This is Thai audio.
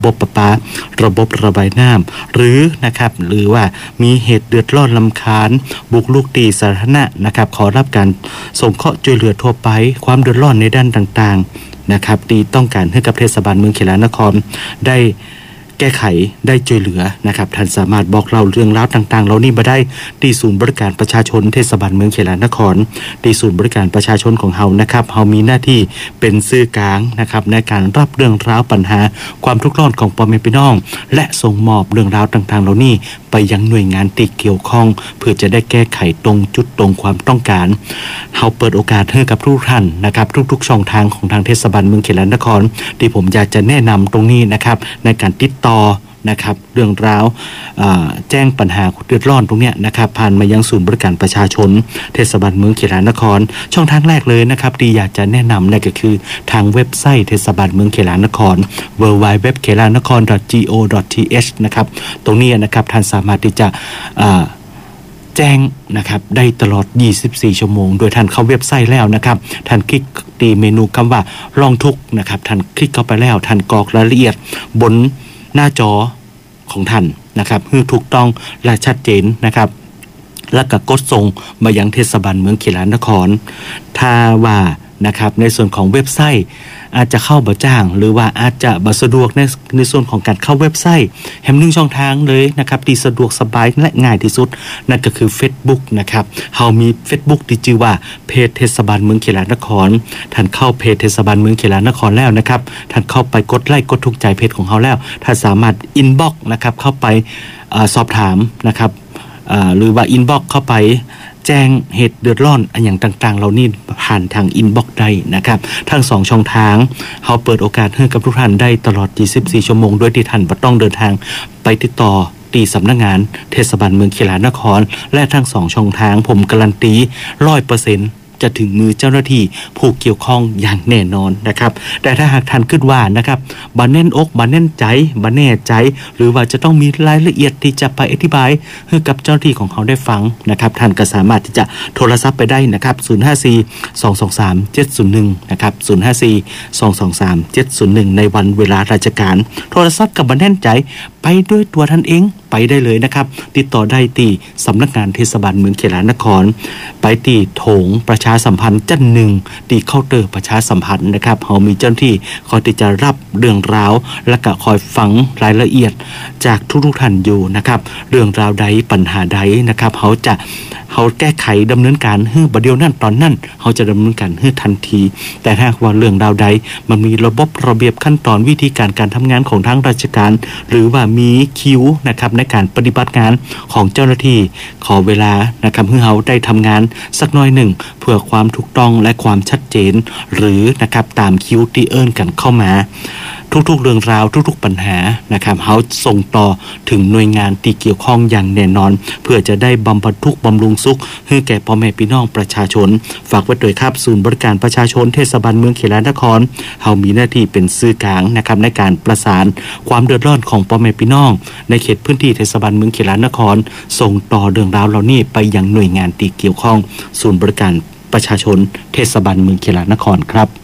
บบประปาระบบระบายน้ำหรือนะครับหรือว่ามีเหตุเดือดร้อนรำคาญบุกรุกตีสาธารณะนะครับขอรับการส่งเคราะห์ช่วยเหลือทั่วไปความเดือดร้อนในด้านต่างๆนะครับที่ต้องการให้กับเทศบาลเมืองเขลานครได้แก้ไขได้ช่วยเหลือนะครับท่านสามารถบอกเล่าเรื่องราวต่างๆเหล่านี้มาได้ที่ศูนย์บริการประชาชนเทศบาลเมืองเขลานครที่ศูนย์บริการประชาชนของเฮานะครับเฮามีหน้าที่เป็นสื่อกลางนะครับในการรับเรื่องราวปัญหาความทุกข์ร้อนของพ่อแม่พี่น้องและส่งมอบเรื่องราวต่างๆเหล่านี้ไปยังหน่วยงานที่เกี่ยวข้องเพื่อจะได้แก้ไขตรงจุดตรงความต้องการเฮาเปิดโอกาสให้กับทุกท่านนะครับทุกๆช่องทางของทางเทศบาลเมืองเขลานครที่ผมอยากจะแนะนำตรงนี้นะครับในการติดต่อนะครับเรื่องราวแจ้งปัญหาเดือดร้อนตรงเนี้ยนะครับผ่านมายังศูนย์บริการประชาชนเทศบาลเมืองเขลานครช่องทางแรกเลยนะครับที่อยากจะแนะนำนั่นก็คือทางเว็บไซต์เทศบาลเมืองเขลานคร www.kelanakor.go.th นะครับตรงนี้นะครับท่านสามารถที่จะแจ้งนะครับได้ตลอด24ชั่วโมงโดยท่านเข้าเว็บไซต์แล้วนะครับท่านคลิกตีเมนูคำว่าร้องทุกข์นะครับท่านคลิกเข้าไปแล้วท่านกรอกรายละเอียดบนหน้าจอของท่านนะครับให้ถูกต้องและชัดเจนนะครับแล้วก็กดส่งมายังเทศบาลเมืองเขลานครถ้าว่านะครับในส่วนของเว็บไซต์อาจจะเข้าบ่จ้างหรือว่าอาจจะบ่สะดวกในส่วนของการเข้าเว็บไซต์แห่งหนึ่งช่องทางเลยนะครับที่สะดวกสบายและง่ายที่สุดนั่นก็คือ Facebook นะครับเฮามี Facebook ที่ชื่อว่าเพจเทศบาลเมืองเขลานครท่านเข้าเพจเทศบาลเมืองเขลานครแล้วนะครับท่านเข้าไปกดไลค์กดถูกใจเพจของเฮาแล้วท่านสามารถอินบ็อกซ์นะครับเข้าไปสอบถามนะครับหรือว่าอินบ็อกซ์เข้าไปแจ้งเหตุเดือดร้อนอันอย่างต่างๆเหล่านี้ผ่านทางอินบ็อกซ์ได้นะครับทั้ง2ช่องทางเฮาเปิดโอกาสให้กับทุกท่านได้ตลอด24ชั่วโมงโดยที่ท่านบ่ต้องเดินทางไปติดต่อที่สำนักงานเทศบาลเมืองเขลานครและทั้ง2ช่องทางผมการันตี 100%จะถึงมือเจ้าหน้าที่ผู้เกี่ยวข้องอย่างแน่นอนนะครับแต่ถ้าหากท่านคิดว่านะครับบ่แน่นอกบ่แน่นใจบ่แน่ใจหรือว่าจะต้องมีรายละเอียดที่จะไปอธิบายให้กับเจ้าหน้าที่ของเขาได้ฟังนะครับท่านก็สามารถที่จะโทรศัพท์ไปได้นะครับ054-223-701นะครับ054-223-701ในวันเวลาราชการโทรศัพท์กับบ่แน่นใจไปด้วยตัวท่านเองไปได้เลยนะครับติดต่อได้ที่สำนักงานเทศบาลเมืองเขลานครไปที่โถงประชาสัมพันธ์จันหนึ่งที่เคาน์เตอร์ประชาสัมพันธ์นะครับเฮามีเจ้าหน้าที่คอยที่จะรับเรื่องราวและก็คอยฟังรายละเอียดจากทุกท่านอยู่นะครับเรื่องราวใดปัญหาใดนะครับเฮาแก้ไขดำเนินการให้บัดเดียวนั้นตอนนั้นเฮาจะดำเนินการให้ทันทีแต่ถ้าว่าเรื่องราวใดมันมีระบบระเบียบขั้นตอนวิธีการทำงานของทางราชการหรือว่ามีคิวนะครับในการปฏิบัติงานของเจ้าหน้าที่ขอเวลานะครับให้เฮาได้ทำงานสักหน่อยหนึ่งเพื่อความถูกต้องและความชัดเจนหรือนะครับตามคิวที่เอิ้นกันเข้ามาทุกๆเรื่องราวทุกๆปัญหานะครับเฮาส่งต่อถึงหน่วยงานที่เกี่ยวข้องอย่างแน่นอนเพื่อจะได้บำบัดทุกข์บำรุงสุขให้แก่พ่อแม่พี่น้องประชาชนฝากไว้ด้วยครับศูนย์บริการประชาชนเทศบาลเมืองเขลานครเฮามีหน้าที่เป็นสื่อกลางนะครับในการประสานความเดือดร้อนของพ่อแม่พี่น้องในเขตพื้นที่เทศบาลเมืองเขลานครส่งต่อเรื่องราวเหล่านี้ไปยังหน่วยงานที่เกี่ยวข้องศูนย์บริการประชาชนเทศบาลเมืองเขลานครครับ